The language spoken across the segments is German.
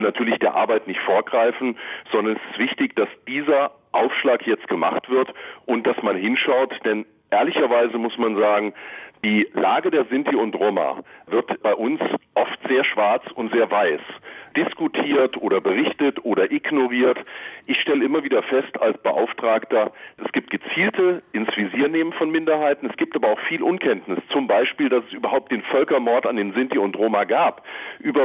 natürlich der Arbeit nicht vorgreifen, sondern es ist wichtig, dass dieser Aufschlag jetzt gemacht wird und dass man hinschaut, denn ehrlicherweise muss man sagen, die Lage der Sinti und Roma wird bei uns oft sehr schwarz und sehr weiß diskutiert oder berichtet oder ignoriert. Ich stelle immer wieder fest als Beauftragter, es gibt gezielte ins Visier nehmen von Minderheiten, es gibt aber auch viel Unkenntnis. Zum Beispiel, dass es überhaupt den Völkermord an den Sinti und Roma gab. Über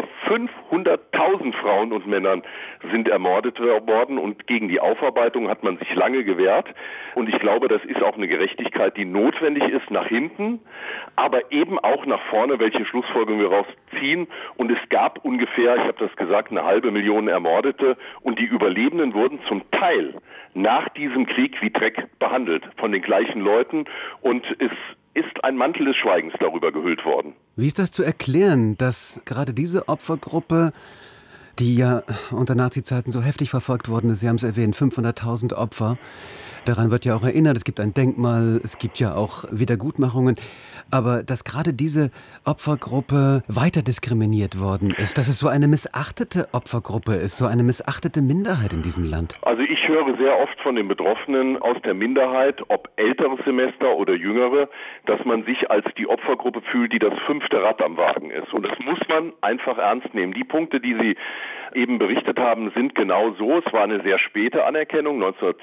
500.000 Frauen und Männern sind ermordet worden und gegen die Aufarbeitung hat man sich lange gewehrt. Und ich glaube, das ist auch eine Gerechtigkeit, die notwendig ist nach hinten, aber eben auch nach vorne, welche Schlussfolgerungen wir rausziehen. Und es gab ungefähr, ich habe das gesagt, 500.000 Ermordete und die Überlebenden wurden zum Teil nach diesem Krieg wie Dreck behandelt von den gleichen Leuten und es ist ein Mantel des Schweigens darüber gehüllt worden. Wie ist das zu erklären, dass gerade diese Opfergruppe, die ja unter Nazi-Zeiten so heftig verfolgt worden ist, Sie haben es erwähnt, 500.000 Opfer, daran wird ja auch erinnert, es gibt ein Denkmal, es gibt ja auch Wiedergutmachungen, aber dass gerade diese Opfergruppe weiter diskriminiert worden ist, dass es so eine missachtete Opfergruppe ist, so eine missachtete Minderheit in diesem Land. Also ich höre sehr oft von den Betroffenen aus der Minderheit, ob älteres Semester oder jüngere, dass man sich als die Opfergruppe fühlt, die das 5. Rad am Wagen ist. Und das muss man einfach ernst nehmen. Die Punkte, die Sie eben berichtet haben, sind genau so. Es war eine sehr späte Anerkennung,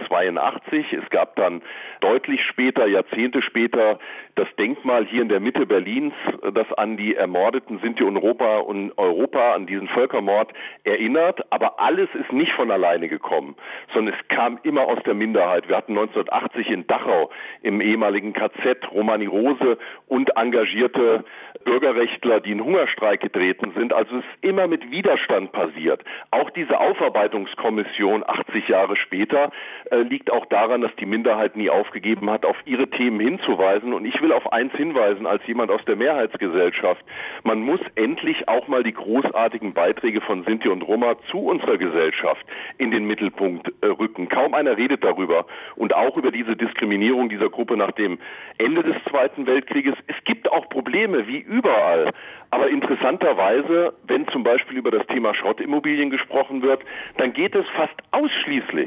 1982. Es gab dann deutlich später, Jahrzehnte später, das Denkmal hier in der Mitte Berlins, das an die Ermordeten Sinti und Europa, an diesen Völkermord erinnert. Aber alles ist nicht von alleine gekommen, sondern es kam immer aus der Minderheit. Wir hatten 1980 in Dachau im ehemaligen KZ Romani Rose und engagierte Bürgerrechtler, die in Hungerstreik getreten sind. Also es ist immer mit Widerstand passiert. Auch diese Aufarbeitungskommission 80 Jahre später liegt auch daran, dass die Minderheit nie aufgegeben hat, auf ihre Themen hinzuweisen. Und ich will auf eins hinweisen, als jemand aus der Mehrheitsgesellschaft. Man muss endlich auch mal die großartigen Beiträge von Sinti und Roma zu unserer Gesellschaft in den Mittelpunkt rücken. Kaum einer redet darüber. Und auch über diese Diskriminierung dieser Gruppe nach dem Ende des Zweiten Weltkrieges. Es gibt auch Probleme, wie überall. Aber interessanterweise, wenn zum Beispiel über das Thema Schrottimmobilien gesprochen wird, dann geht es fast ausschließlich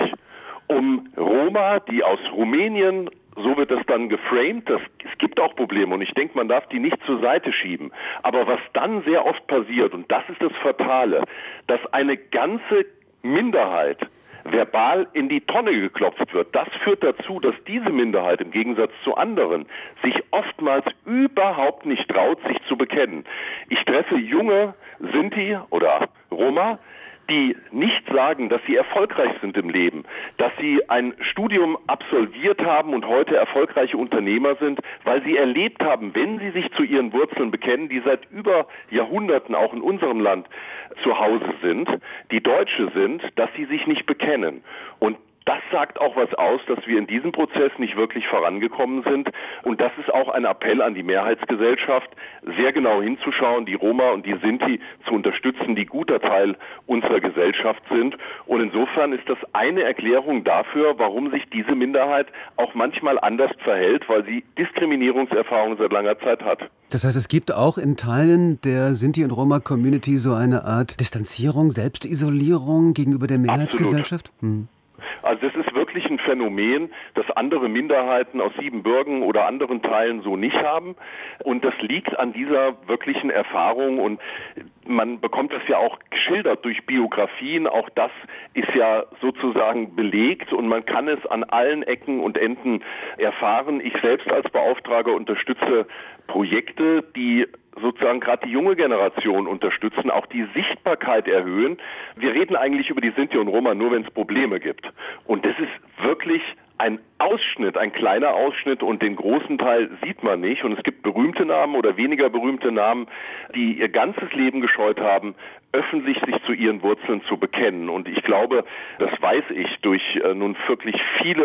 um Roma, die aus Rumänien, so wird das dann geframed, es gibt auch Probleme und ich denke, man darf die nicht zur Seite schieben. Aber was dann sehr oft passiert, und das ist das Fatale, dass eine ganze Minderheit verbal in die Tonne geklopft wird. Das führt dazu, dass diese Minderheit im Gegensatz zu anderen sich oftmals überhaupt nicht traut, sich zu bekennen. Ich treffe junge Sinti oder Roma, die nicht sagen, dass sie erfolgreich sind im Leben, dass sie ein Studium absolviert haben und heute erfolgreiche Unternehmer sind, weil sie erlebt haben, wenn sie sich zu ihren Wurzeln bekennen, die seit über Jahrhunderten auch in unserem Land zu Hause sind, die Deutsche sind, dass sie sich nicht bekennen. Und das sagt auch was aus, dass wir in diesem Prozess nicht wirklich vorangekommen sind. Und das ist auch ein Appell an die Mehrheitsgesellschaft, sehr genau hinzuschauen, die Roma und die Sinti zu unterstützen, die guter Teil unserer Gesellschaft sind. Und insofern ist das eine Erklärung dafür, warum sich diese Minderheit auch manchmal anders verhält, weil sie Diskriminierungserfahrungen seit langer Zeit hat. Das heißt, es gibt auch in Teilen der Sinti- und Roma-Community so eine Art Distanzierung, Selbstisolierung gegenüber der Mehrheitsgesellschaft? Also das ist wirklich ein Phänomen, das andere Minderheiten aus Siebenbürgen oder anderen Teilen so nicht haben. Und das liegt an dieser wirklichen Erfahrung. Und man bekommt das ja auch geschildert durch Biografien. Auch das ist ja sozusagen belegt und man kann es an allen Ecken und Enden erfahren. Ich selbst als Beauftragter unterstütze Projekte, die sozusagen gerade die junge Generation unterstützen, auch die Sichtbarkeit erhöhen. Wir reden eigentlich über die Sinti und Roma nur, wenn es Probleme gibt. Und das ist wirklich ein Ausschnitt, ein kleiner Ausschnitt und den großen Teil sieht man nicht. Und es gibt berühmte Namen oder weniger berühmte Namen, die ihr ganzes Leben gescheut haben, öffentlich sich zu ihren Wurzeln zu bekennen. Und ich glaube, das weiß ich durch nun wirklich viele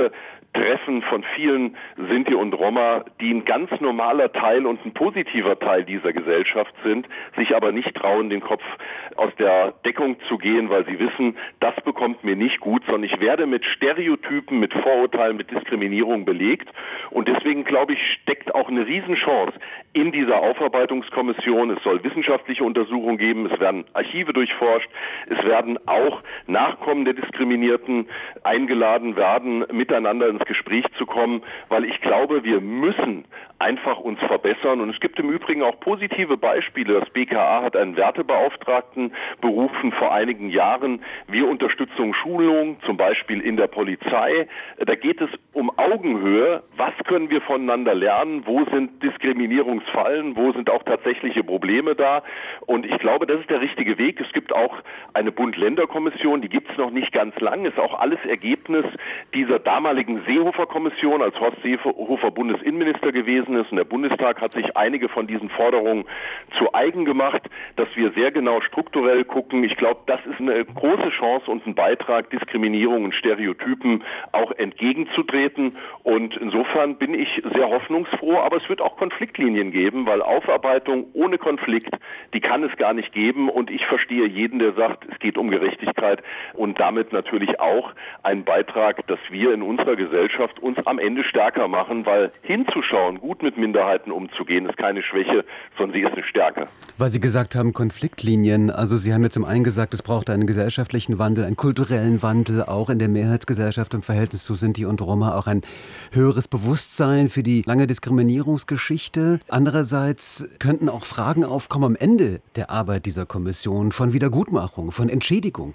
treffen von vielen Sinti und Roma, die ein ganz normaler Teil und ein positiver Teil dieser Gesellschaft sind, sich aber nicht trauen, den Kopf aus der Deckung zu gehen, weil sie wissen, das bekommt mir nicht gut, sondern ich werde mit Stereotypen, mit Vorurteilen, mit Diskriminierung belegt. Und deswegen, glaube ich, steckt auch eine Riesenchance in dieser Aufarbeitungskommission. Es soll wissenschaftliche Untersuchungen geben, es werden Archive durchforscht, es werden auch Nachkommen der Diskriminierten eingeladen werden, miteinander ins Gespräch zu kommen, weil ich glaube, wir müssen einfach uns verbessern. Und es gibt im Übrigen auch positive Beispiele. Das BKA hat einen Wertebeauftragten berufen vor einigen Jahren. Wir unterstützen Schulungen, zum Beispiel in der Polizei. Da geht es um Augenhöhe. Was können wir voneinander lernen? Wo sind Diskriminierungsfallen? Wo sind auch tatsächliche Probleme da? Und ich glaube, das ist der richtige Weg. Es gibt auch eine Bund-Länder-Kommission, die gibt es noch nicht ganz lang. Ist auch alles Ergebnis dieser damaligen Seehofer-Kommission, als Horst Seehofer Bundesinnenminister gewesen ist. Und der Bundestag hat sich einige von diesen Forderungen zu eigen gemacht, dass wir sehr genau strukturell gucken. Ich glaube, das ist eine große Chance und ein Beitrag, Diskriminierung und Stereotypen auch entgegenzutreten. Und insofern bin ich sehr hoffnungsfroh, aber es wird auch Konfliktlinien geben, weil Aufarbeitung ohne Konflikt, die kann es gar nicht geben. Und ich verstehe jeden, der sagt, es geht um Gerechtigkeit und damit natürlich auch einen Beitrag, dass wir in unserer Gesellschaft uns am Ende stärker machen, weil hinzuschauen, gut mit Minderheiten umzugehen, ist keine Schwäche, sondern sie ist eine Stärke. Weil Sie gesagt haben, Konfliktlinien, also Sie haben ja zum einen gesagt, es braucht einen gesellschaftlichen Wandel, einen kulturellen Wandel, auch in der Mehrheitsgesellschaft im Verhältnis zu Sinti und Roma, auch ein höheres Bewusstsein für die lange Diskriminierungsgeschichte. Andererseits könnten auch Fragen aufkommen am Ende der Arbeit dieser Kommission von Wiedergutmachung, von Entschädigung,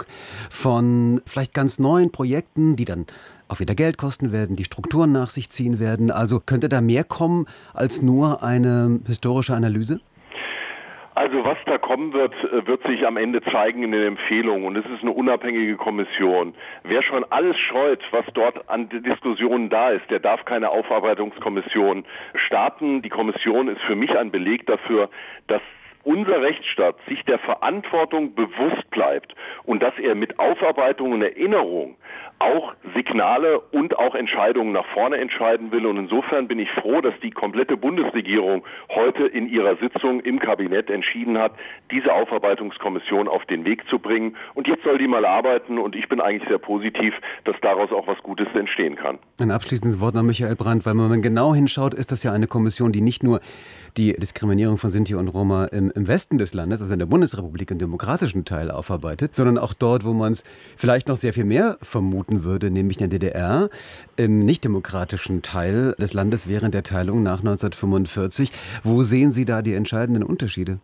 von vielleicht ganz neuen Projekten, die dann auch wieder Geld kosten werden, die Strukturen nach sich ziehen werden. Also könnte da mehr kommen als nur eine historische Analyse? Also was da kommen wird, wird sich am Ende zeigen in den Empfehlungen. Und es ist eine unabhängige Kommission. Wer schon alles scheut, was dort an Diskussionen da ist, der darf keine Aufarbeitungskommission starten. Die Kommission ist für mich ein Beleg dafür, dass unser Rechtsstaat sich der Verantwortung bewusst bleibt und dass er mit Aufarbeitung und Erinnerung auch Signale und auch Entscheidungen nach vorne entscheiden will. Und insofern bin ich froh, dass die komplette Bundesregierung heute in ihrer Sitzung im Kabinett entschieden hat, diese Aufarbeitungskommission auf den Weg zu bringen. Und jetzt soll die mal arbeiten und ich bin eigentlich sehr positiv, dass daraus auch was Gutes entstehen kann. Ein abschließendes Wort an Michael Brandt, weil wenn man genau hinschaut, ist das ja eine Kommission, die nicht nur die Diskriminierung von Sinti und Roma im Westen des Landes, also in der Bundesrepublik, im demokratischen Teil aufarbeitet, sondern auch dort, wo man es vielleicht noch sehr viel mehr vermuten würde, nämlich in der DDR, im nicht-demokratischen Teil des Landes während der Teilung nach 1945. Wo sehen Sie da die entscheidenden Unterschiede?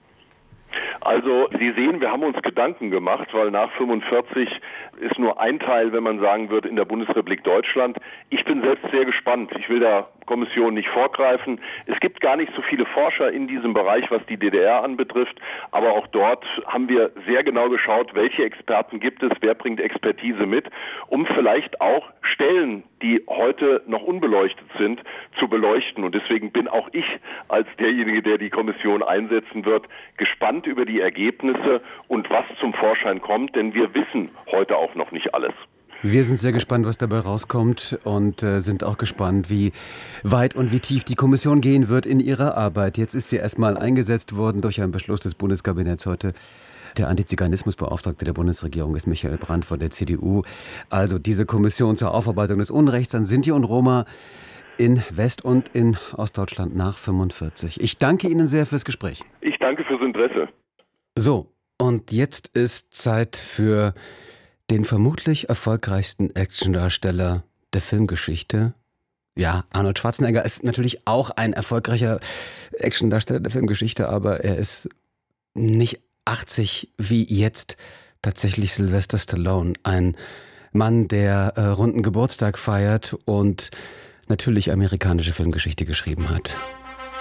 Also Sie sehen, wir haben uns Gedanken gemacht, weil nach 45 ist nur ein Teil, wenn man sagen würde, in der Bundesrepublik Deutschland. Ich bin selbst sehr gespannt. Ich will der Kommission nicht vorgreifen. Es gibt gar nicht so viele Forscher in diesem Bereich, was die DDR anbetrifft. Aber auch dort haben wir sehr genau geschaut, welche Experten gibt es, wer bringt Expertise mit, um vielleicht auch Stellen, die heute noch unbeleuchtet sind, zu beleuchten. Und deswegen bin auch ich als derjenige, der die Kommission einsetzen wird, gespannt über die Ergebnisse und was zum Vorschein kommt, denn wir wissen heute auch noch nicht alles. Wir sind sehr gespannt, was dabei rauskommt und sind auch gespannt, wie weit und wie tief die Kommission gehen wird in ihrer Arbeit. Jetzt ist sie erstmal eingesetzt worden durch einen Beschluss des Bundeskabinetts heute. Der Antiziganismusbeauftragte der Bundesregierung ist Michael Brandt von der CDU. Also diese Kommission zur Aufarbeitung des Unrechts an Sinti und Roma in West- und in Ostdeutschland nach 45. Ich danke Ihnen sehr fürs Gespräch. Ich danke fürs Interesse. So, und jetzt ist Zeit für den vermutlich erfolgreichsten Actiondarsteller der Filmgeschichte. Ja, Arnold Schwarzenegger ist natürlich auch ein erfolgreicher Actiondarsteller der Filmgeschichte, aber er ist nicht 80 wie jetzt tatsächlich Sylvester Stallone. Ein Mann, der runden Geburtstag feiert und natürlich amerikanische Filmgeschichte geschrieben hat.